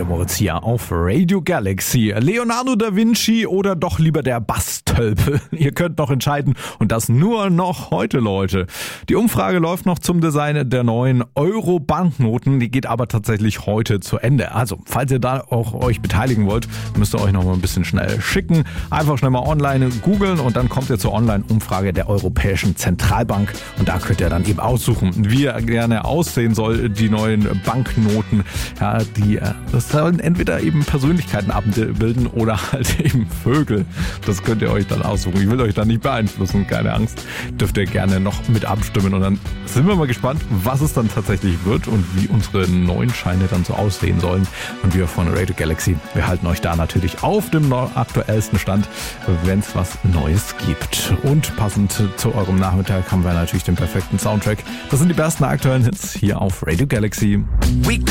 Moritz hier auf Radio Galaxy. Leonardo da Vinci oder doch lieber der Bastölpel? Ihr könnt noch entscheiden und das nur noch heute, Leute. Die Umfrage läuft noch zum Design der neuen Euro-Banknoten. Die geht aber tatsächlich heute zu Ende. Also, falls ihr da auch euch beteiligen wollt, müsst ihr euch noch mal ein bisschen schnell schicken. Einfach schnell mal online googeln und dann kommt ihr zur Online-Umfrage der Europäischen Zentralbank. Und da könnt ihr dann eben aussuchen, wie gerne aussehen soll, die neuen Banknoten. Ja, das sollen entweder eben Persönlichkeiten abbilden oder halt eben Vögel. Das könnt ihr euch dann aussuchen. Ich will euch da nicht beeinflussen, keine Angst. Dürft ihr gerne noch mit abstimmen und dann sind wir mal gespannt, was es dann tatsächlich wird und wie unsere neuen Scheine dann so aussehen sollen. Und wir von Radio Galaxy, wir halten euch da natürlich auf dem aktuellsten Stand, wenn es was Neues gibt. Und passend zu eurem Nachmittag haben wir natürlich den perfekten Soundtrack. Das sind die besten aktuellen Hits hier auf Radio Galaxy.